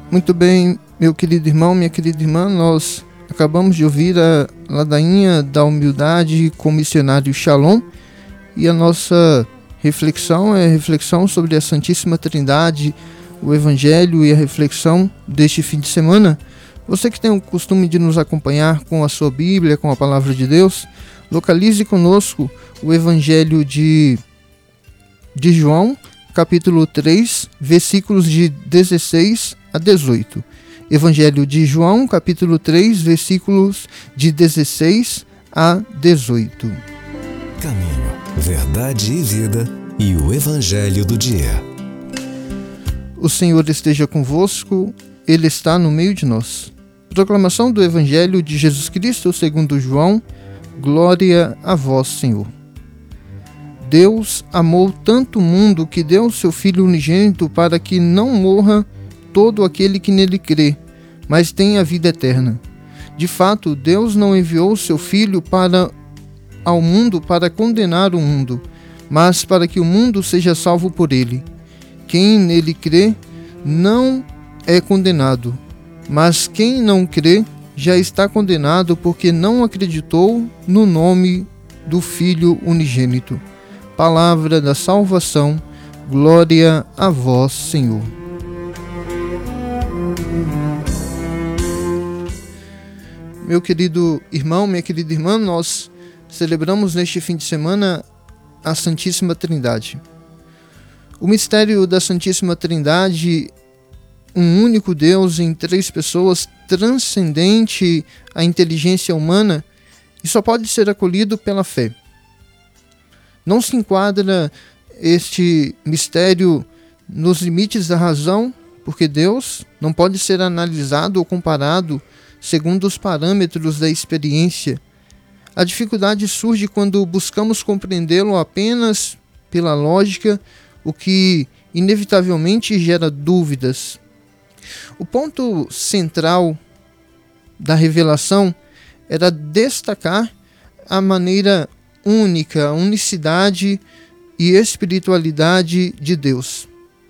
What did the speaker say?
Muito bem, meu querido irmão, minha querida irmã, nós acabamos de ouvir a ladainha da humildade com o missionário Shalom, e a nossa reflexão é a reflexão sobre a Santíssima Trindade, o Evangelho e a reflexão deste fim de semana. Você que tem o costume de nos acompanhar com a sua Bíblia, com a Palavra de Deus, localize conosco o Evangelho de João, capítulo 3, versículos de 16 a 18. Evangelho de João, capítulo 3, versículos de 16 a 18. Caminho, verdade e vida, e o Evangelho do dia. O Senhor esteja convosco, Ele está no meio de nós. Proclamação do Evangelho de Jesus Cristo segundo João. Glória a vós, Senhor. Deus amou tanto o mundo que deu seu Filho unigênito para que não morra todo aquele que nele crê, mas tenha a vida eterna. De fato, Deus não enviou seu Filho ao mundo para condenar o mundo, mas para que o mundo seja salvo por ele. Quem nele crê não é condenado, mas quem não crê já está condenado porque não acreditou no nome do Filho unigênito. Palavra da salvação, glória a vós, Senhor. Meu querido irmão, minha querida irmã, nós celebramos neste fim de semana a Santíssima Trindade. O mistério da Santíssima Trindade, um único Deus em três pessoas, transcendente à inteligência humana, e só pode ser acolhido pela fé. Não se enquadra este mistério nos limites da razão, porque Deus não pode ser analisado ou comparado segundo os parâmetros da experiência. A dificuldade surge quando buscamos compreendê-lo apenas pela lógica, o que inevitavelmente gera dúvidas. O ponto central da revelação era destacar a maneira única, a unicidade e espiritualidade de Deus.